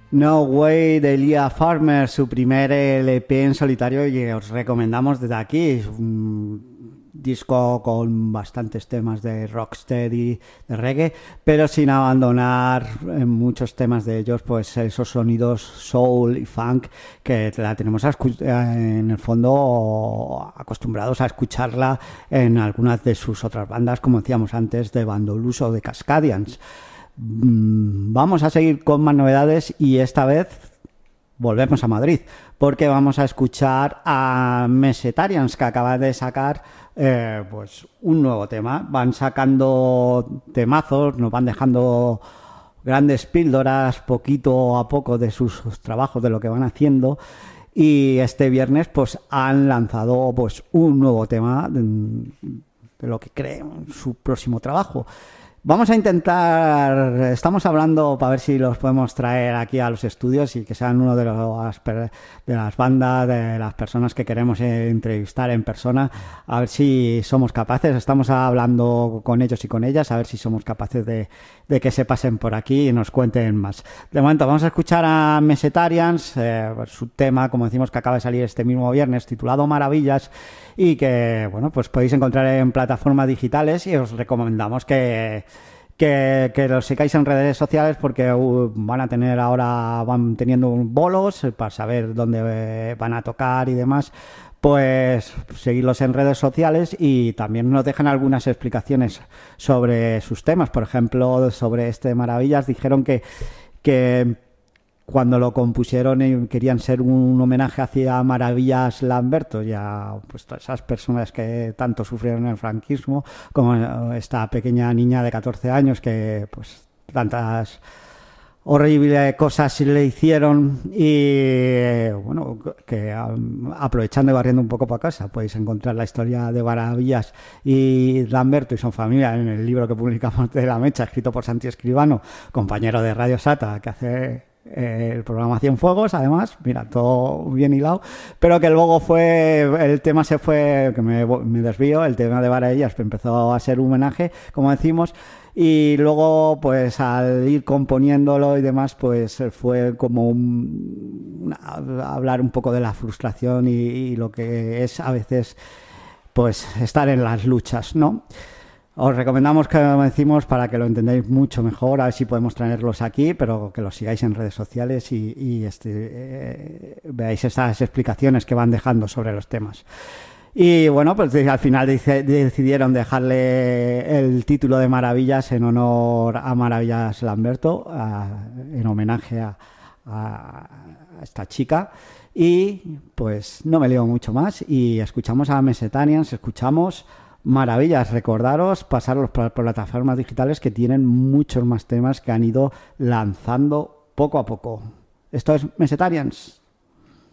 No Way de Leah Farmer, su primer LP en solitario, y os recomendamos desde aquí. Es un disco con bastantes temas de rocksteady, de reggae, pero sin abandonar en muchos temas de ellos pues esos sonidos soul y funk que la tenemos en el fondo acostumbrados a escucharla en algunas de sus otras bandas, como decíamos antes, de Vandalus o de Cascadians. Vamos a seguir con más novedades y esta vez volvemos a Madrid porque vamos a escuchar a Mesetarians, que acaban de sacar pues un nuevo tema. Van sacando temazos, nos van dejando grandes píldoras poquito a poco de sus trabajos, de lo que van haciendo, y este viernes pues han lanzado pues un nuevo tema de lo que creen su próximo trabajo. Vamos a intentar, estamos hablando para ver si los podemos traer aquí a los estudios y que sean uno de las bandas, de las personas que queremos entrevistar en persona, a ver si somos capaces. Estamos hablando con ellos y con ellas, a ver si somos capaces de que se pasen por aquí y nos cuenten más. De momento vamos a escuchar a Mesetarians, su tema, como decimos, que acaba de salir este mismo viernes, titulado Maravillas, y que, bueno, pues podéis encontrar en plataformas digitales, y os recomendamos que los sigáis en redes sociales porque van teniendo bolos para saber dónde van a tocar y demás. Pues seguirlos en redes sociales, y también nos dejan algunas explicaciones sobre sus temas. Por ejemplo, sobre este Maravillas, dijeron que cuando lo compusieron querían ser un homenaje hacia Maravillas Lamberto y a pues, todas esas personas que tanto sufrieron el franquismo, como esta pequeña niña de 14 años que pues tantas horribles cosas le hicieron, y bueno, que aprovechando y barriendo un poco para casa podéis encontrar la historia de Maravillas y Lamberto y su familia en el libro que publicamos de La Mecha, escrito por Santi Escribano, compañero de Radio Sata, que hace el programa Cienfuegos, además, mira, todo bien hilado, pero que luego el tema se fue, que me desvío, el tema de Maravillas empezó a ser un homenaje, como decimos, y luego pues al ir componiéndolo y demás pues fue como hablar un poco de la frustración y lo que es a veces pues estar en las luchas, ¿no? Os recomendamos que lo decimos para que lo entendáis mucho mejor, a ver si podemos traerlos aquí, pero que los sigáis en redes sociales y veáis esas explicaciones que van dejando sobre los temas. Y bueno, pues al final decidieron dejarle el título de Maravillas en honor a Maravillas Lamberto, en homenaje a esta chica. Y pues no me leo mucho más y escuchamos a Mesetarians, escuchamos Maravillas. Recordaros pasaros por las plataformas digitales que tienen muchos más temas que han ido lanzando poco a poco. Esto es Mesetarians.